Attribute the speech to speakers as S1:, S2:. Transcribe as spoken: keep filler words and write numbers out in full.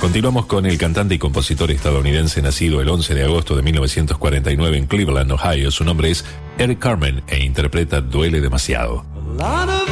S1: Continuamos con el cantante y compositor estadounidense nacido el once de agosto de mil novecientos cuarenta y nueve en Cleveland, Ohio. Su nombre es Eric Carmen e interpreta Duele Demasiado.